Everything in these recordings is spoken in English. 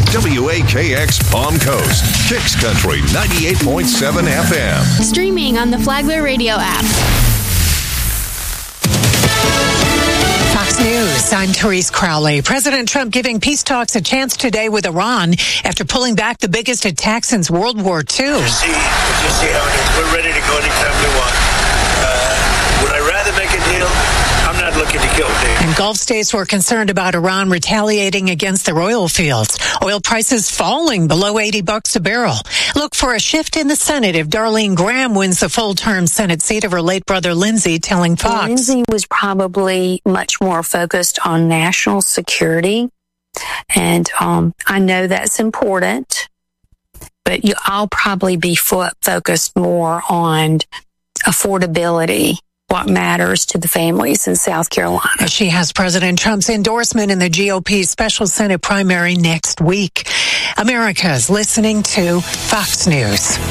WAKX Palm Coast, Kicks Country 98.7 FM. Streaming on the Flagler Radio app. Fox News, I'm Therese Crowley. President Trump giving peace talks a chance today with Iran after pulling back the biggest attack since World War II. Just see how it is. We're ready to go anytime we want. Would I rather make a deal? I'm not looking to kill Dave. And Gulf states were concerned about Iran retaliating against their oil fields. Oil prices falling below $80 a barrel. Look for a shift in the Senate if Darlene Graham wins the full-term Senate seat of her late brother Lindsey, telling Fox. Lindsey was probably much more focused on national security. And I know that's important, but I'll probably be focused more on affordability, what matters to the families in South Carolina. She has President Trump's endorsement in the GOP's special Senate primary next week. America's listening to Fox News.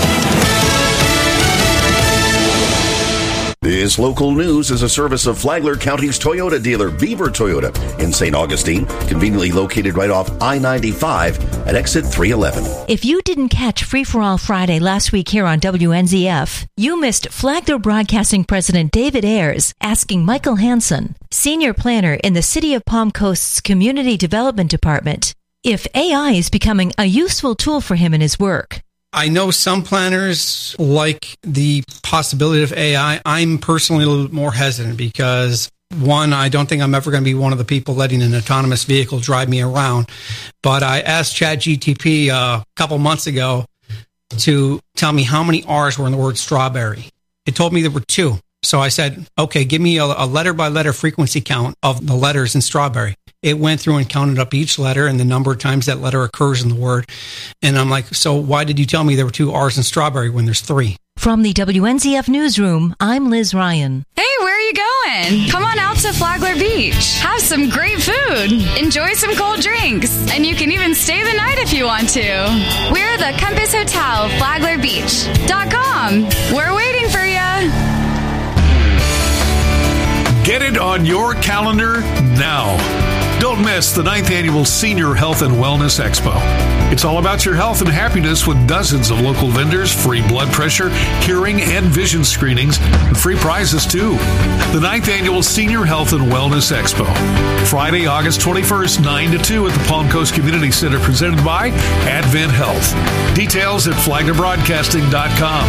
This local news is a service of Flagler County's Toyota dealer, Beaver Toyota, in St. Augustine, conveniently located right off I-95 at exit 311. If you didn't catch Free for All Friday last week here on WNZF, you missed Flagler Broadcasting President David Ayers asking Michael Hansen, senior planner in the City of Palm Coast's Community Development Department, if AI is becoming a useful tool for him in his work. I know some planners like the possibility of AI. I'm personally a little more hesitant because, one, I don't think I'm ever going to be one of the people letting an autonomous vehicle drive me around. But I asked ChatGPT a couple months ago to tell me how many R's were in the word strawberry. It told me there were 2. So I said, okay, give me a letter-by-letter frequency count of the letters in strawberry. It went through and counted up each letter and the number of times that letter occurs in the word. And I'm like, so why did you tell me there were 2 R's in strawberry when there's 3? From the WNZF Newsroom, I'm Liz Ryan. Hey, where are you going? Come on out to Flagler Beach. Have some great food. Enjoy some cold drinks. And you can even stay the night if you want to. We're the Compass Hotel, FlaglerBeach.com. We're waiting for you. Get it on your calendar now. Don't miss the 9th Annual Senior Health and Wellness Expo. It's all about your health and happiness with dozens of local vendors, free blood pressure, hearing, and vision screenings, and free prizes too. The 9th Annual Senior Health and Wellness Expo. Friday, August 21st, 9 to 2 at the Palm Coast Community Center, presented by Advent Health. Details at FlaglerBroadcasting.com.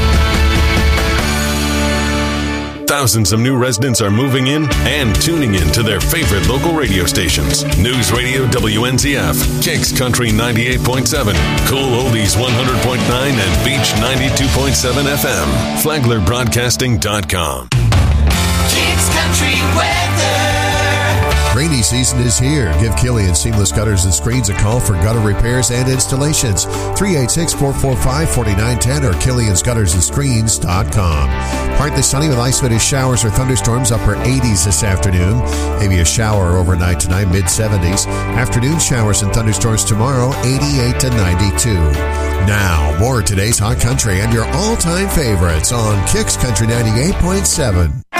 Thousands of new residents are moving in and tuning in to their favorite local radio stations. News Radio WNZF, Kicks Country 98.7, Cool Oldies 100.9, and Beach 92.7 FM. FlaglerBroadcasting.com. Kicks Country weather. Rainy season is here. Give Killian Seamless Gutters and Screens a call for gutter repairs and installations. 386-445-4910 or KilliansGuttersandScreens.com. Partly sunny with isolated showers or thunderstorms, upper 80s this afternoon. Maybe a shower overnight tonight, mid-70s. Afternoon showers and thunderstorms tomorrow, 88 to 92. Now, more of today's Hot Country and your all-time favorites on Kicks Country 98.7.